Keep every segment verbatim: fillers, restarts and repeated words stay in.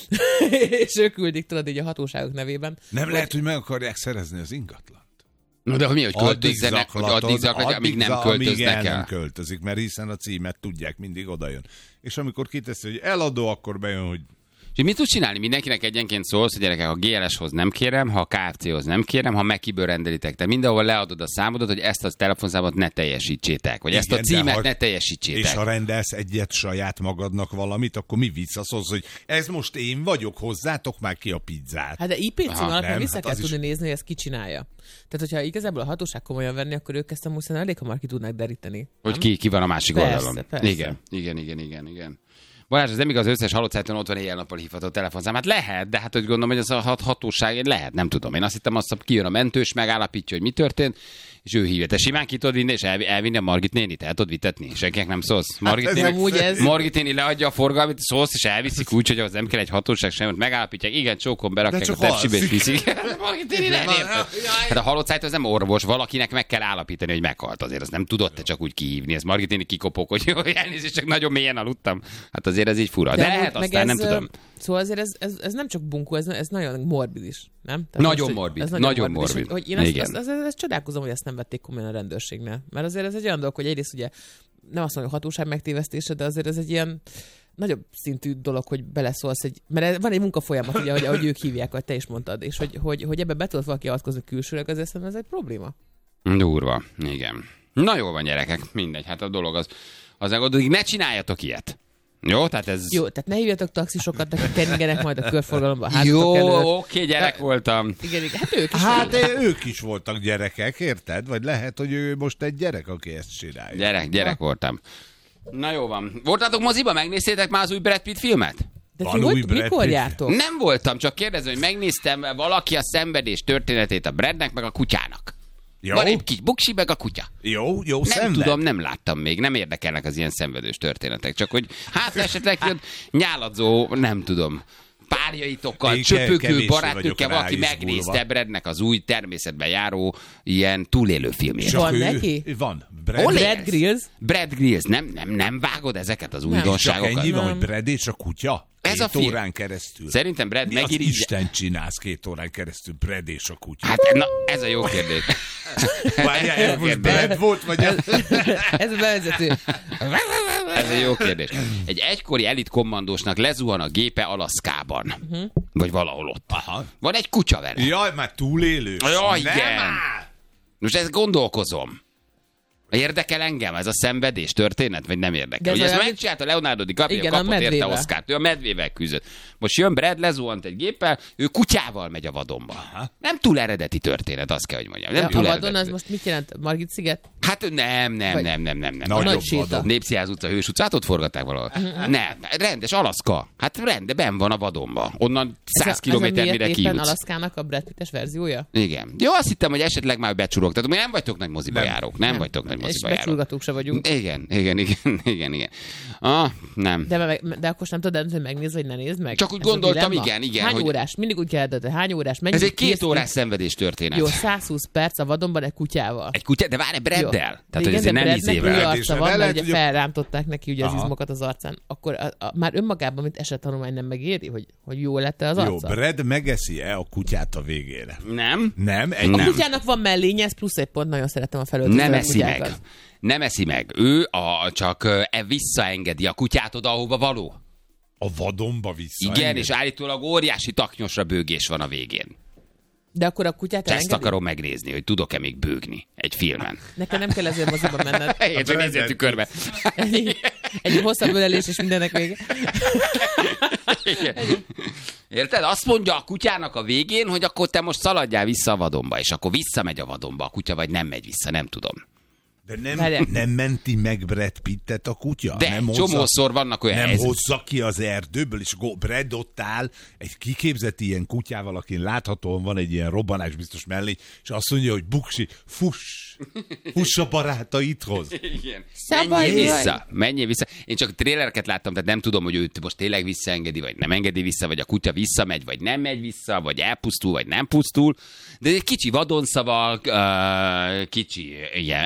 és ők küldik, tudod, így a hatóságok nevében. Nem hogy... lehet, hogy meg akarják szerezni az ingatlant. Na de hogy mi, hogy költözzenek, hogy addig zaklatja, amíg nem költöznek amíg el. el. nem költözik, mert hiszen a címet tudják, mindig odajön. És amikor kiteszi, hogy eladó, akkor bejön, hogy És mit tud csinálni? Mindenkinek egyenként szólsz, hogy gyerekek, a gé el es-hoz nem kérem, ha a ká ef cé-hoz nem kérem, ha Mekiből rendelitek. Te mindenhol leadod a számodat, hogy ezt a telefonszámot ne teljesítsétek, vagy igen, ezt a címet ha, ne teljesítsétek. És ha rendelsz egyet saját magadnak valamit, akkor mi visszaszólsz, hogy ez most én vagyok, hozzátok már ki a pizzát. Hát de i pé cím alapján vissza hát kell tudni is... nézni, hogy ezt ki csinálja. Tehát, hogyha igazából a hatóság komolyan venni, akkor ők ezt amúgy szerintem elég hamar ki tudnak deríteni. Hogy ki, ki van a másik persze, oldalon. Persze. Igen, igen, igen, igen, igen. Balázs, ez nem igaz, az összes halott szájton ott van éjjel-nappal hívható telefonszám. Hát lehet, de hát hogy gondolom, hogy ez a hatóság lehet, nem tudom. Én azt hittem, azt kijön a mentős, megállapítja, hogy mi történt, és ő hívja. Te simán ki tudod vinni, és el, elvinni a Margit nénit, el tudod vitetni. Senkinek nem szólsz. Margit, hát néni, ez... Margit néni leadja a forgalmat, szólsz, és elviszik úgy, hogy az nem kell egy hatóság sem, megállapítják. Igen, csókon berakják a tepsibe, és viszik. Margit néni nem érted. Hát a halott szájt az nem orvos, valakinek meg kell állapítani, hogy meghalt azért. Az nem tudod te csak úgy kihívni. Ez Margit néni kikopok, hogy jó, elnézést, csak nagyon mélyen aludtam. Hát azért ez így fura. De, de lehet aztán, ez, nem tudom. Szóval azért ez, ez, ez nem csak bunkó, ez, ez nagyon morbid is, nem? Tehát nagyon most, morbid, ez nagyon, nagyon morbid. morbid. Hogy, hogy én azt, azt, azt, azt, azt csodálkozom, hogy ezt nem vették komolyan a rendőrségnél. Mert azért ez egy olyan dolog, hogy egyrészt ugye nem azt mondom, hogy hatóság megtévesztése, de azért ez egy ilyen nagyobb szintű dolog, hogy beleszólsz egy, mert van egy munkafolyamat, ugye, ahogy, ahogy ők hívják, vagy te is mondtad, és hogy, hogy, hogy ebbe be tudod valaki avatkozni külsőleg, azért szerintem ez egy probléma. Durva, igen. Na jól van, gyerekek, mindegy, hát a dolog az, az addig ne csináljatok ilyet. Jó, tehát ez... Jó, tehát ne hívjatok taxisokat, akik keringenek majd a körforgalomba házatok Jó, előtt. oké, gyerek voltam. Igen, igen, hát ők is. Hát ők is voltak gyerekek, érted? Vagy lehet, hogy ő most egy gyerek, aki ezt csinálja. Gyerek, gyerek ha? voltam. Na jó van. Voltatok moziba? Megnéztétek már az új Brad Pitt filmet? De ti hogy, mikor jártok? Nem voltam, csak kérdezem, hogy megnéztem valaki a szenvedés történetét a Bradnek, meg a kutyának. Jó. Van egy kis buksi, meg a kutya. Jó, jó, Nem szenved. tudom, nem láttam még, nem érdekelnek az ilyen szenvedős történetek, csak hogy hát esetleg nyáladzó, nem tudom, párjaitokkal, csöpögő barátnőkkel valaki megnézte Bradnek az új természetben járó ilyen túlélő filmjét. Van ő, neki? Van. Brad, Brad Grills? Brad Grills. Nem, nem, nem vágod ezeket az újdonságokat? Csak ennyi van, hogy Brad és a kutya? Ez két a film. órán keresztül. Szerintem Brad megirigy... Isten csinálsz két órán keresztül, Brad és a kutya? Hát na, ez a jó kérdés. Várjál, ez most Brad volt, vagy ez? Ez a bevezető. Ez egy jó kérdés. Egy egykori elitkommandósnak lezuhan a gépe Alaszkában. Uh-huh. Vagy valahol ott. Aha. Van egy kutya vele. Jaj, már túlélős. Jaj, igen. Most ezt gondolkozom. Érdekel engem ez a szenvedés történet, vagy nem érdekel? Ugye ezt megcsinálta Leonardo DiCaprio, kapott érte Oscart, ő a medvével küzdött. Most jön Brad, lezuhant egy géppel, ő kutyával megy a vadonba. Aha. Nem túl eredeti történet, azt kell, hogy mondjam. Nem túl a vadon eredeti. az most mit jelent? Margit sziget? Hát nem, nem, vagy... nem, nem, nem, nem. Nagy séta. Népszínház utca, Hős utcát, ott forgatták valahol. Uh-huh. Nem, rendes, Alaszka. Hát rende, benn van a vadonba. Onnan száz kilométer mire kijutsz. Ez a Alaszkának a Brad Pitt-es verziója? Igen. Jó, azt hittem, hogy esetleg már becsurog. Tehát mi nem vagytok nagy moziba járók. Nem, nem vagytok nagy moziba járók. Becsurgatók se vagyunk. Igen, igen, igen, igen, igen. Ah, nem. De, de, de akkor nem tudod, hogy megnézd, vagy ne nézd meg? Csak úgy ez gondoltam, igen, igen. Hány hogy... órás? Mindig úgy kell, de hány órás? Ez egy két órás szenvedés történet. Jó, száz húsz perc a vadonban egy kutyával. Egy kutya, de várj, Braddel. Tehát, igen, hogy ezért nem izével. Új arca van, mert ugye felrántották neki ugye az izmokat az arcán. Akkor a, a, már önmagában, mint esettanulmány nem megéri, hogy, hogy jó lett-e az arca? Jó, Brad megeszi-e a kutyát a végére? Nem. Nem? Egy a nem. kutyának van mellénye, ez plusz egy pont, nagyon szeretem a felöltöző Nem eszi meg. Nem eszi meg. Ő a, csak e, visszaengedi a kutyát oda, ahova való. A vadonba visszaengedi? Igen, és állítólag óriási taknyosra bőgés van a végén. De akkor a kutyát elengedi? Ezt akarom megnézni, hogy tudok-e még bőgni egy filmen. Nekem nem kell ezért moziba menned. Én csak nézzél tükörbe. Egy, egy hosszabb ölelés és mindenek vége. Érted? Azt mondja a kutyának a végén, hogy akkor te most szaladjál vissza a vadonba, és akkor visszamegy a vadonba a kutya, vagy nem megy vissza, nem tudom. De nem, nem menti meg Brad Pittet a kutya? De nem csomószor vannak olyan Nem helyzet. hozza ki az erdőből, és Brad ott áll egy kiképzett ilyen kutyával, akin láthatóan van egy ilyen robbanás biztos mellé, és azt mondja, hogy buksi, fuss, fuss a barátaidhoz. Igen. Menjél vissza, menjél vissza. Én csak trélereket láttam, tehát nem tudom, hogy őt most tényleg visszaengedi, vagy nem engedi vissza, vagy a kutya visszamegy, vagy nem megy vissza, vagy elpusztul, vagy nem pusztul. De egy kicsi vadonszavak, uh, kicsi, ilyen, hát ilyen, ilyen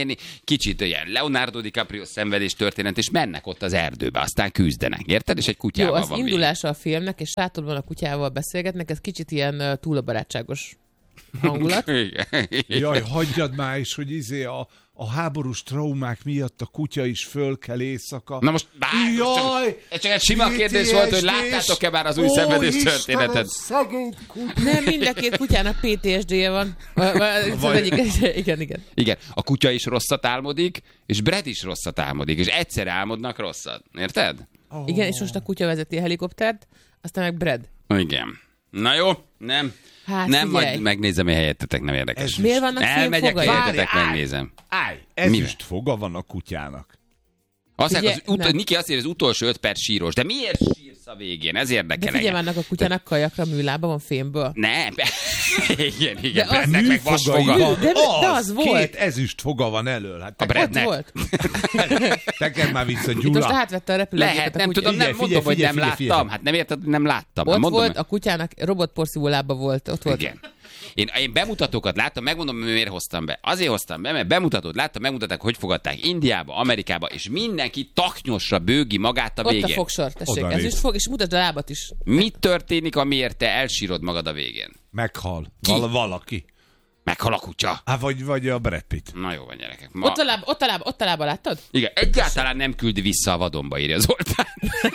elérni, kicsit ilyen Leonardo DiCaprio szenvedés történet, és mennek ott az erdőbe, aztán küzdenek, érted? És egy kutyával Jó, az van indulása a filmnek, és sátor van a kutyával beszélgetnek, ez kicsit ilyen uh, túl a barátságos hangulat. Igen. Jaj, hagyjad már is, hogy izé a, a háborús traumák miatt a kutya is fölkel éjszaka. Na most, bár, Jaj, ez csak egy sima kérdés volt, hogy láttátok-e már az új szenvedés történetet? Nem, mind a két kutyának pé té es dé-je van. Vagy... Igen, igen. Igen, a kutya is rosszat álmodik, és Brad is rosszat álmodik, és egyszer álmodnak rosszat. Érted? Oh. Igen, és most a kutya vezeti a helikoptert, aztán meg Brad. Igen. Na jó, nem. Hát nem, figyelj. majd megnézem, hogy helyettetek, nem érdekes. Ez miért vannak elmegyek, fogai? helyetetek, megnézem. Állj, ezüst foga van a kutyának. Azt Figyelj, az ut- nem. Niki azt írja, az utolsó öt perc síros. De miért sírsz a végén? Ez érdekel De figyelj, engem. vannak a kutyának kajakra műlába van fémből. Nem. igen, igen. De az Bradnek meg Műfogai vasfoga. van. De- de az volt. Két ezüst foga van elől. Hát A te, Brad- Ott ne. volt. tekerd már vissza, Itt most Gyula. átvette a repülőgépet. Lehet, a nem kutya. tudom, nem Figyelj, mondom, hogy figyelj, nem figyelj, láttam. figyelj. Hát nem érted, hogy nem láttam. Ott mondom, volt, a kutyának robotporszívó lába volt. Ott volt. Igen. Én, én bemutatókat láttam, megmondom, miért hoztam be. Azért hoztam be, mert bemutatót láttam, megmutatták, hogy fogadták Indiába, Amerikába, és mindenki taknyosra bőgi magát a Ott a végén. fogsor, tessék. Oda Ez néz. is fog, és mutasd a lábat is. Mi történik, amiért te elsírod magad a végén? Meghal. Ki? Val- valaki. Meghal a kutya. Há, vagy, vagy a Brad Pitt. Na jó van, gyerekek. Ma... Ott a lába, ott a lába, ott a lába, láttad? Igen, egyáltalán nem küldi vissza a vadonba, írja Zoltán.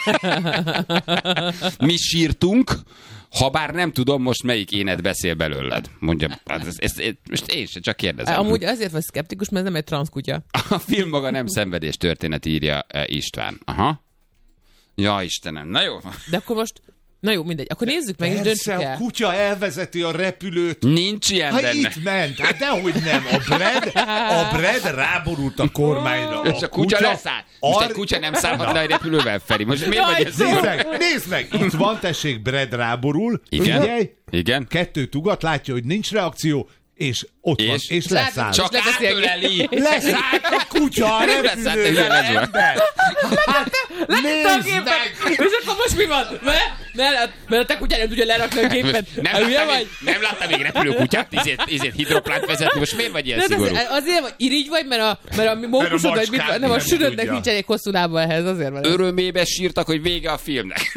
Mi sírtunk, ha bár nem tudom most melyik énet beszél belőled. Mondja, hát ez, ez, ez, most én sem csak kérdezem. Amúgy azért vagy szkeptikus, mert ez nem egy transzkutya. A film maga nem szenvedés történet, írja eh, István. Aha. Ja, Istenem. Na jó. De akkor most, na jó, mindegy. Akkor nézzük meg, és döntsük Persze, a el. kutya elvezeti a repülőt. Nincs ilyen Hát benne. itt ment, hát dehogy nem. A Brad, a Brad ráborult a kormányra. És a kutya leszállt. Most Ar- egy kutya nem szállhat le a repülővel, Feri. Most miért Jaj, vagy ez? Nézd meg, nézd meg! Itt van, tessék, Brad ráborul. Igen? Figyelj, Igen? kettőt ugat, látja, hogy nincs reakció, és ott van, És? és leszáll. Csak átöleli. Leszállt a kutya a Nem leszállt, repülővel, igen, ez van. ember! Hát, nézd Gépet. meg! És akkor most mi van? Mert, mert, mert a te kutyád nem tudja lerakni a gépet. Nem Hát, hülye láttam, vagy? még, nem láttam még repülőkutyát, izét, izét hidroplánt vezetni. Most miért vagy ilyen De szigorú? azért, azért vagy, irigy vagy, mert a, mert a mókusod, vagy mit, macskák nem, a nem sülödnek tudja. nincs elég hosszú lába ehhez, azért van. ez. Örömébe sírtak, hogy vége a filmnek.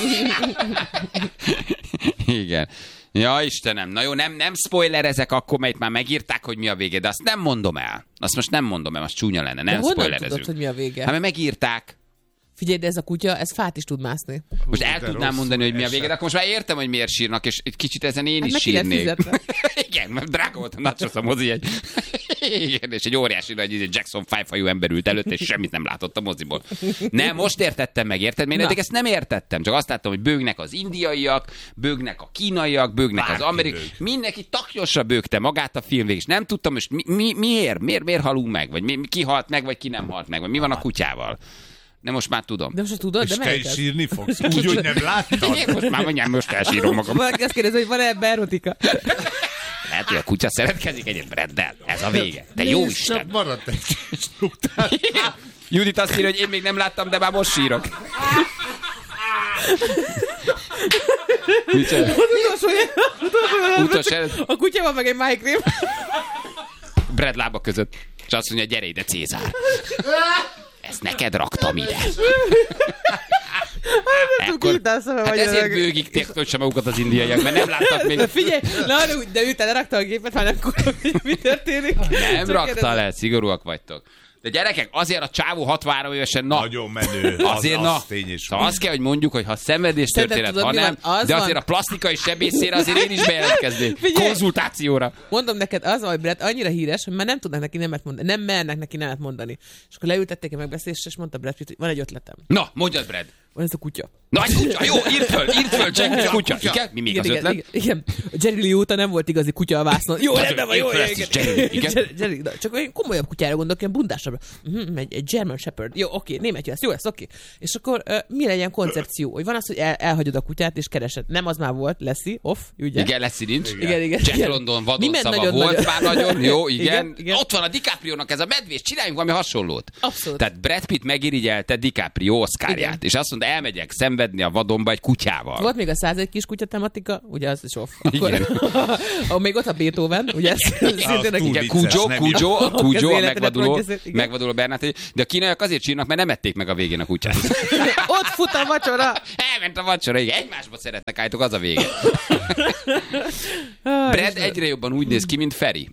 Igen. Ja, Istenem, na jó, nem, nem spoilerezek akkor, mert már megírták, hogy mi a vége, de azt nem mondom el. Azt most nem mondom el, az csúnya lenne, De nem honnan spoilerezünk. tudod, hogy mi a vége? Hát mert megírták. Figyelj, de ez a kutya, ez fát is tud mászni. Most Hú, el de tudnám rosszul mondani, hogy mi a esett. vége, de akkor most már értem, hogy miért sírnak, és egy kicsit ezen én Hát is neki lett sírnék. fizetve. Igen, mert drága volt a nachos a mozi egy. Igen, és egy óriási nagy egy Jackson five hajú ember ült előtt, és semmit nem látott a moziból. Nem, most értettem meg, érted? Én Na. eddig ezt nem értettem, csak azt láttam, hogy bőgnek az indiaiak, bőgnek a kínaiak, bőgnek az Bárki amerikai. bőg. Mindenki taknyosra bőgte magát a film végig, és nem tudtam, és mi, mi, miért? miért? Miért halunk meg? Vagy mi, ki halt meg, vagy ki nem halt meg? Vagy mi van a kutyával? De most már tudom. De most tudod, És de te melyik is ez? sírni fogsz, úgy, hogy nem láttad. Én most már mondjam, most elsírom magam. Valaki azt kérdezi, hogy van-e ebben erotika? Lehet, hogy a kutya szeretkezik egyet Braddel. Ez a vége. De jó Nézd, csak Isten. maradt egy kis struktúr. Judit azt írja, hogy én még nem láttam, de már most sírok. Micsoda? Utolsó, Utolsó előtt a kutya van meg egy májkrém. Brad lába között. És azt mondja, gyere ide, Cézár. Ezt neked raktam ide. Ekkor, hát ezért bőgik tényleg sem magukat az indiaiak, mert nem láttak még. De figyelj, na, arra úgy, de ő te lerakta a gépet, már nem tudom, hogy mi történik. Nem Csak rakta kérdezem. le, szigorúak vagytok. De gyerekek, azért a csávó hatvanhárom évesen, na, Nagyon menő. Az, azért, az na, tény és szóval azt kell, hogy mondjuk, hogy ha szenvedés Szerinted történet, tudod, ha mi nem, van? Az de azért van. a plastikai sebészére azért én is bejelentkeznék. Figyelj! Konzultációra. Mondom neked, az, hogy Brett annyira híres, hogy már nem tudnak neki nemet mondani, nem mernek neki nemet mondani. És akkor leültették a megbeszélésre, és mondta Brett Pitt, hogy van egy ötletem. Na, mondjad, Brad. Van ez a kutya. Na, egy kutya, jó, írd föl, írd föl, csak kutya. Igen? Mi még Igen, az igen, ötlet? igen, igen. Jerry Lee óta nem volt igazi kutya a vásznon. Jó, Hát, rendben van, jó, írd fel igen. ezt is, Jerry, igen. Jerry, Jerry, na, csak olyan komolyabb kutyára gondolok, ilyen bundásabb. Mm, egy, egy German Shepherd. Jó, oké, német lesz, jó lesz, oké. És akkor uh, mi legyen koncepció? Hogy van az, hogy el, elhagyod a kutyát és keresed. Nem az már volt, Leszi, off, ugye? Igen, Leszi nincs. Igen, igen. Jack igen. London Mi vadon ment szava nagyon, volt nagyon- már nagyon, jó, igen. Igen, igen. Ott van a DiCaprio-nak ez a medvés, csináljunk valami hasonlót. Abszolút. Tehát Brad Pitt megirigyelte DiCaprio Oscarját, Igen. és azt mondta, mondta, elmegyek szenvedni a vadonba egy kutyával. Volt még a százegy kiskutya tematika, ugye az is off. Akkor, akkor még ott a Beethoven, ugye ez szintén Igen, Cujo, Cujo, Cujo, a megvaduló, megvaduló Bernát, de a kínaiak azért sírnak, mert nem ették meg a végén a kutyát. Ott fut a vacsora! Elment a vacsora, igen, egymásba szeretnek állítok, az a vége. Brad egyre jobban úgy néz ki, mint Feri.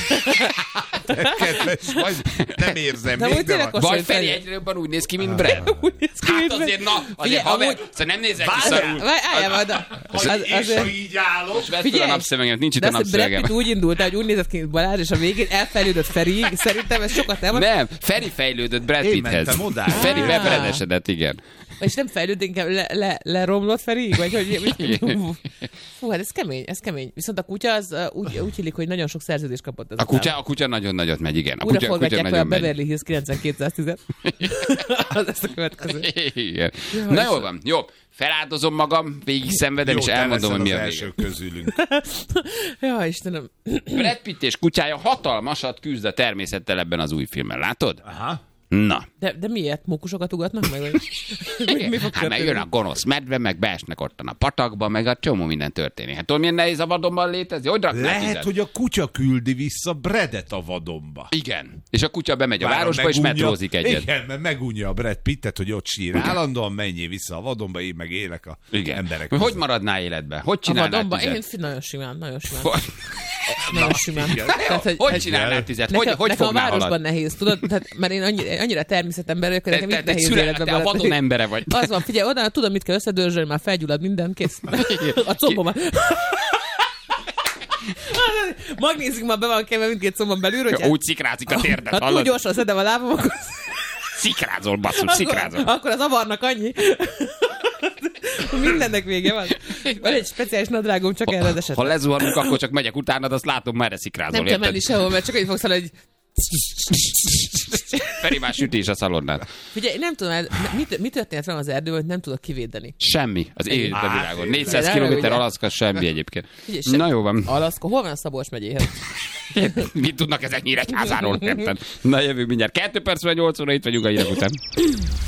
Kedves, vagy nem érzem. De még, de vagy, vagy Feri egyre jobban úgy néz ki, mint Brad. Hát azért, na, azért haver, szóval nem nézek ki szarul. Álljál majd. És ha így állok. Most vedd fel a napszöveget, nincs itt a napszövegem. Brad Pitt úgy indult, hogy úgy nézett ki, mint Balázs, és a végén elfejlődött Feriig. Szerintem ez sokat nem. Nem, Feri fejlődött Brad Pitthez. Feri bebredesedett, igen. És nem fejlődött, inkább le, le, leromlott Feriig? Vagy hogy... Fú, hát ez kemény, ez kemény. Viszont a kutya az uh, úgy, úgy illik, hogy nagyon sok szerződést kapott. A kutya, a kutya nagyon nagyot megy, igen. A Újra kutya, kutya nagyon a megy. Beverly Hills kilencvenkétszáz-tíz. Az ezt a következő. Igen. Na jól van, jó. Feláldozom magam, végig szenvedem, és elmondom, hogy mi a vége. Közülünk. Ja, Istenem. Brad Pitt és kutyája hatalmasat küzd a természettel ebben az új filmben, látod? Aha. Na. De, de miért? Mókusokat ugatnak meg? Vagy? mi, mi fog hát meg jön a gonosz medve, meg beesnek ottan a patakba, meg a csomó minden történik. Hát tudod, milyen nehéz a vadonban létezni? Hogy raknál Lehet, tizet? hogy a kutya küldi vissza Bradet a vadonba. Igen. És a kutya bemegy a Bár városba, megunja, és metrózik egyet. Igen, mert megunja a Brad Pittet, hogy ott sír. Igen. Állandóan menjél vissza a vadonba, én meg élek a Igen. emberek. Hogy maradnál életben? Hogy A csinálnál vadonba? tizet? Én nagyon simán, nagyon simán. Hogy, Nagyon simán. Tehát, hogy, hogy csinálnál tizet? Hogy, nekem, hogy nekem a fognál városban halat? nehéz, tudod? Tehát, mert én annyira, annyira természetember vagyok, hogy nekem Te, itt te, nehéz te, életben te a vadon embere vagy. Az van, figyelj, oda tudom, mit kell összedörzsölni, már felgyullad minden, kész. A combomat. Magnéziumban be van kemve mindkét combon belül, hogy... Úgy szikrázik a térdet, ha túl hallod? gyorsan szedem a lábam, akkor... Szikrázol, basszus, szikrázol. Akkor, akkor az avarnak annyi. Mindennek vége van. Van egy speciális nadrágom csak erre az esetre. Ha lezuhanunk, akkor csak megyek utánad, azt látom, merre szikrázol. Nem kell menni sehol, mert csak így fogsz hallani, hogy... Feri már sütés a szalonnán. Figyelj, nem tudom, mi, mi történt velem az erdőben, hogy nem tudok kivédeni. Semmi az életben Á, világon. figyelj, négyszáz de kilométer ugye? Alaszka, semmi egyébként. Figyelj, sem- Na jó van. Alaszka, hol van a Szabolcs megyéhez? Mit tudnak ezek Nyíregyházáról? Érted? Na jövünk mindjárt. Kettő perc, vagy nyolc óra, itt vagyunk a hírek után.